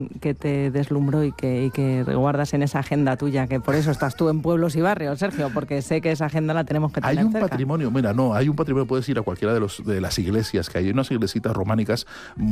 que te deslumbró y que guardas en esa agenda tuya, que por eso estás tú en Pueblos y Barrios, Sergio, porque sé que esa agenda la tenemos que tener Hay un cerca. patrimonio, mira, no, hay un patrimonio, puedes ir a cualquiera de las iglesias, que hay unas iglesitas románicas